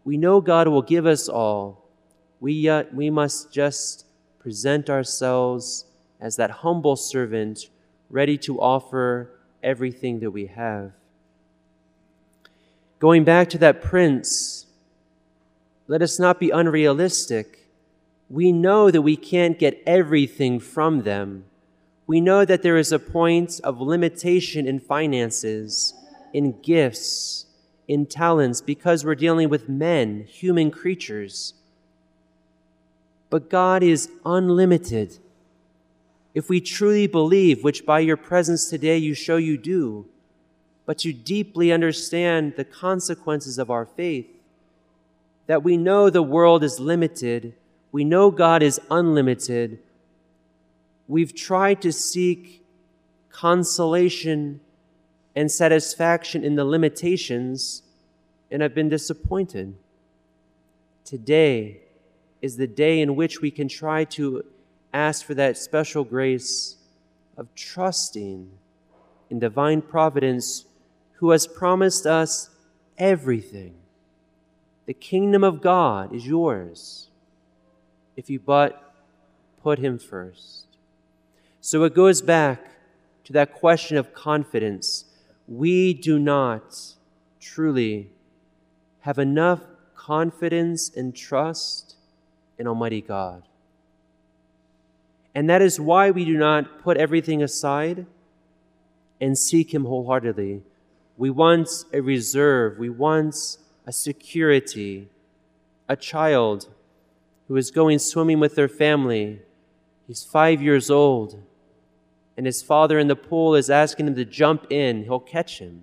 We know God will give us all. We must just present ourselves as that humble servant, ready to offer everything that we have. Going back to that prince, let us not be unrealistic. We know that we can't get everything from them. We know that there is a point of limitation in finances, in gifts, in talents, because we're dealing with men, human creatures. But God is unlimited. If we truly believe, which by your presence today you show you do, but you deeply understand the consequences of our faith, that we know the world is limited, we know God is unlimited, we've tried to seek consolation and satisfaction in the limitations and have been disappointed. Today is the day in which we can try to ask for that special grace of trusting in divine providence, who has promised us everything. The kingdom of God is yours if you but put him first. So it goes back to that question of confidence. We do not truly have enough confidence and trust in Almighty God. And that is why we do not put everything aside and seek him wholeheartedly. We want a reserve. We want a security. A child who is going swimming with their family. He's 5 years old, and his father in the pool is asking him to jump in. He'll catch him.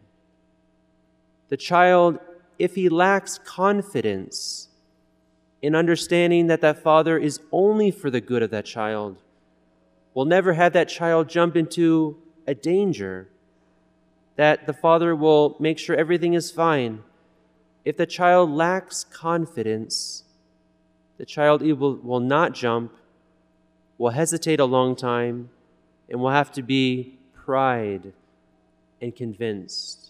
The child, if he lacks confidence in understanding that that father is only for the good of that child, will never have that child jump into a danger, that the father will make sure everything is fine. If the child lacks confidence, the child will not jump, will hesitate a long time, and will have to be pried and convinced.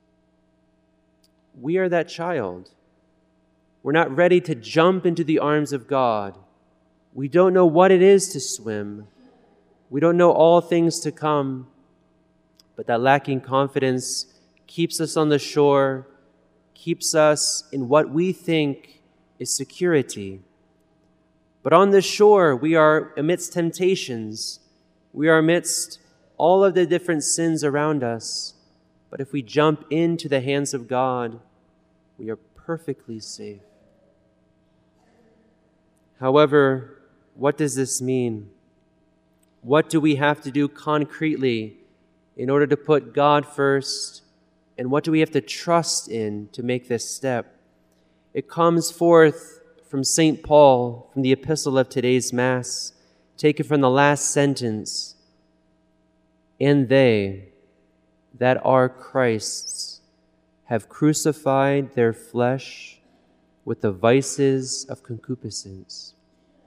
We are that child. We're not ready to jump into the arms of God. We don't know what it is to swim. We don't know all things to come. But that lacking confidence keeps us on the shore, keeps us in what we think is security. But on the shore, we are amidst temptations. We are amidst all of the different sins around us. But if we jump into the hands of God, we are perfectly safe. However, what does this mean? What do we have to do concretely in order to put God first? And what do we have to trust in to make this step? It comes forth from St. Paul, from the epistle of today's Mass, taken from the last sentence. And they that are Christ's have crucified their flesh with the vices of concupiscence.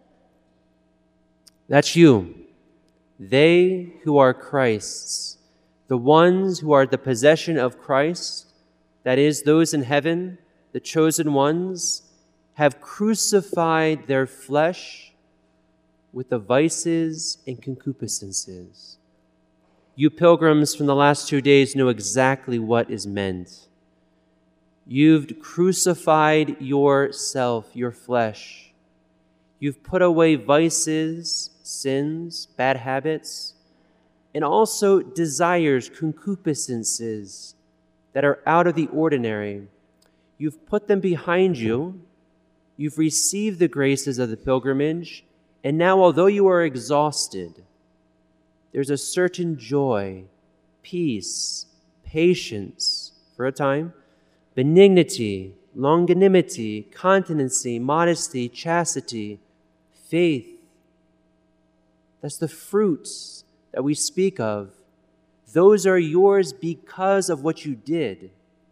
That's you. They who are Christ's, the ones who are the possession of Christ, that is, those in heaven, the chosen ones, have crucified their flesh with the vices and concupiscences. You pilgrims from the last 2 days know exactly what is meant. You've crucified yourself, your flesh. You've put away vices, sins, bad habits, and also desires, concupiscences that are out of the ordinary. You've put them behind you. You've received the graces of the pilgrimage, and now, although you are exhausted, there's a certain joy, peace, patience for a time, benignity, longanimity, continency, modesty, chastity, faith. That's the fruits that we speak of. Those are yours because of what you did.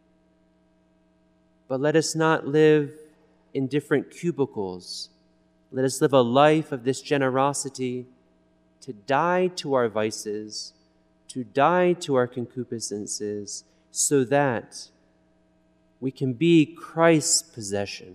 But let us not live in different cubicles. Let us live a life of this generosity, to die to our vices, to die to our concupiscences, so that we can be Christ's possession.